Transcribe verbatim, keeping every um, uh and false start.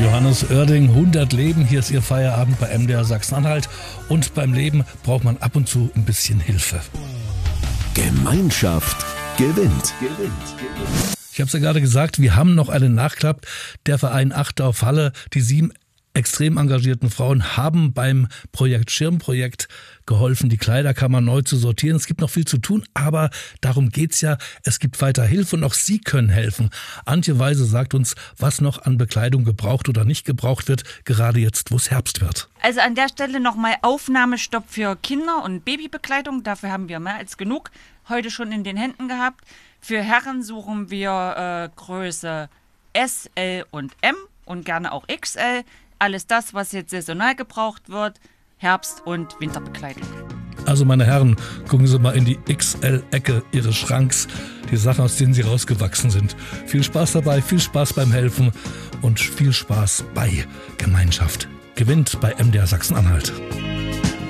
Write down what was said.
Johannes Oerding, hundert Leben, hier ist Ihr Feierabend bei M D R Sachsen-Anhalt. Und beim Leben braucht man ab und zu ein bisschen Hilfe. Gemeinschaft gewinnt. gewinnt. Ich habe es ja gerade gesagt, wir haben noch einen Nachklapp. Der Verein Achdorf Halle, die sieben extrem engagierten Frauen haben beim Projekt Schirmprojekt geholfen, die Kleiderkammer neu zu sortieren. Es gibt noch viel zu tun, aber darum geht's ja. Es gibt weiter Hilfe und auch Sie können helfen. Antje Weise sagt uns, was noch an Bekleidung gebraucht oder nicht gebraucht wird, gerade jetzt, wo es Herbst wird. Also an der Stelle nochmal Aufnahmestopp für Kinder- und Babybekleidung. Dafür haben wir mehr als genug heute schon in den Händen gehabt. Für Herren suchen wir äh, Größe S, L und M und gerne auch X L. Alles das, was jetzt saisonal gebraucht wird, Herbst- und Winterbekleidung. Also meine Herren, gucken Sie mal in die X L-Ecke Ihres Schranks, die Sachen, aus denen Sie rausgewachsen sind. Viel Spaß dabei, viel Spaß beim Helfen und viel Spaß bei Gemeinschaft gewinnt bei M D R Sachsen-Anhalt.